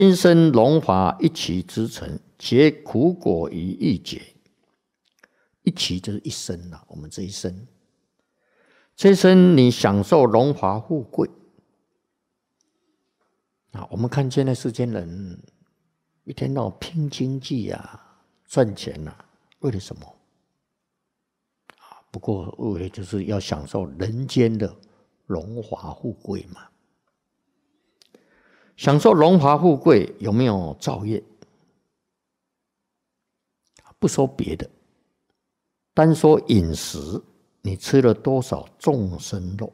今生荣华一期之成，结苦果于一劫。一期就是一生了，我们这一生，这一生你享受荣华富贵啊！我们看现在世间人一天到晚拼经济啊，赚钱啊，为了什么？不过为了就是要享受人间的荣华富贵嘛。享受荣华富贵有没有造业？不说别的，单说饮食，你吃了多少众生肉？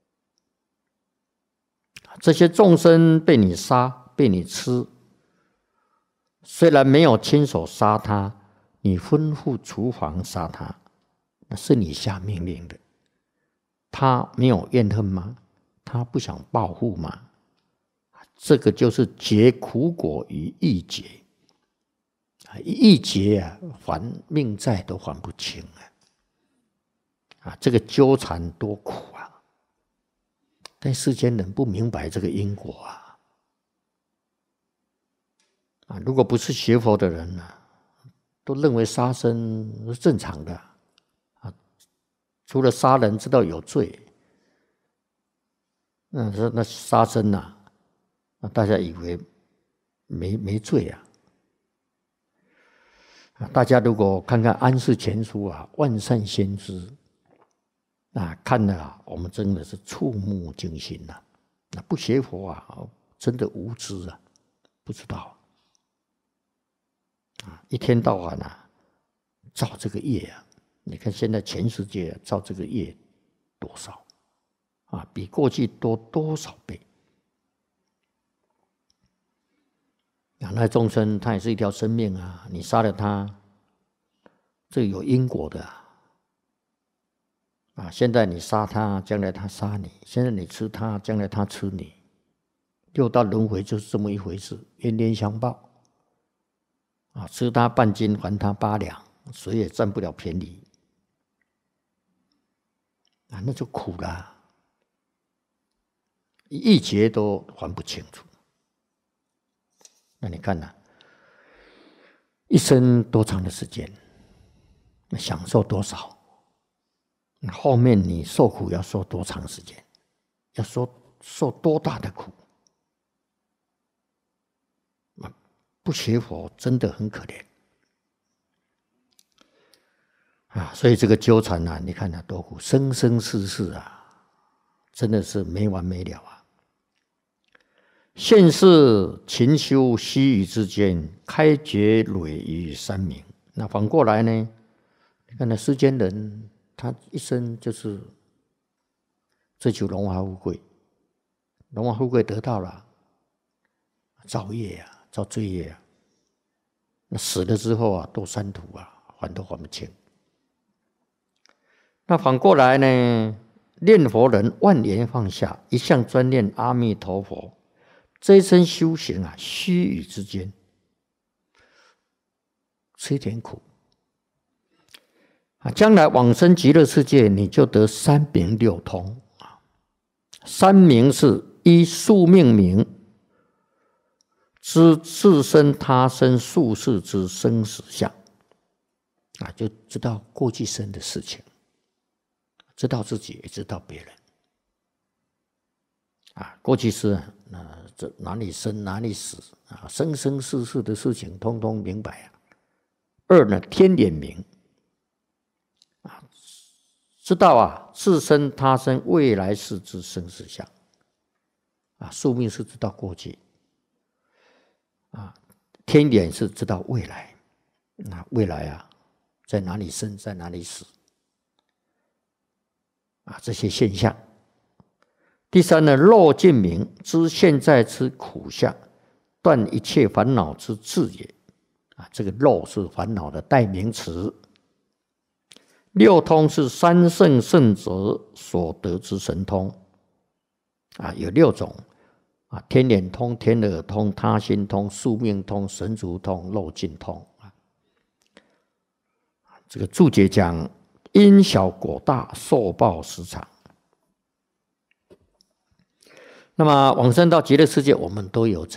这些众生被你杀，被你吃，虽然没有亲手杀他，你吩咐厨房杀他，那是你下命令的。他没有怨恨吗？他不想报复吗？这个就是结苦果于一劫。一劫啊，还命债都还不清啊！这个纠缠多苦啊！但世间人不明白这个因果啊！如果不是学佛的人啊，都认为杀生是正常的啊。除了杀人知道有罪，那杀生啊，大家以为没罪啊。大家如果看看《安世全书》啊，《万善先知》啊，看了我们真的是触目惊心呐！那不学佛啊，真的无知啊，不知道啊，一天到晚啊造这个业啊！你看现在全世界造这个业多少啊？比过去多多少倍啊？那众生他也是一条生命啊，你杀了他，这有因果的啊！现在你杀他，将来他杀你；现在你吃他，将来他吃你。六道轮回就是这么一回事，冤冤相报啊！吃他半斤，还他8两，谁也占不了便宜啊！那就苦了，一劫都还不清楚。那你看啊，一生多长的时间，那享受多少？后面你受苦要受多长时间？要受多大的苦？不学佛真的很可怜啊！所以这个纠缠啊，你看多苦，生生世世啊，真的是没完没了啊！现世勤修须臾之间，开觉累于三明。那反过来呢？你看那世间人，他一生就是追求荣华富贵，荣华富贵得到了，造业啊，造罪业啊。那死了之后啊，堕三途啊，还都还不清。那反过来呢？念佛人万缘放下，一向专念阿弥陀佛。这一生修行啊，须臾之间，吃一点苦啊，将来往生极乐世界，你就得三明六通啊。三明是依宿命明，知自身他生宿世之生死相啊，就知道过去生的事情，知道自己也知道别人啊。过去世这哪里生哪里死啊，生生世世的事情通通明白啊。二呢，天眼明啊，知道啊自身他生未来世之生死相啊。宿命是知道过去啊，天眼是知道未来。那未来啊，在哪里生，在哪里死啊？这些现象。第三呢，肉尽明，知现在之苦相，断一切烦恼之智也啊。这个肉是烦恼的代名词。六通是三圣圣者所得之神通啊，有6种啊：天眼通、天耳通、他心通、宿命通、神足通、肉尽通啊。这个注解讲，因小果大，受报时长。那么往生到极乐世界，我们都有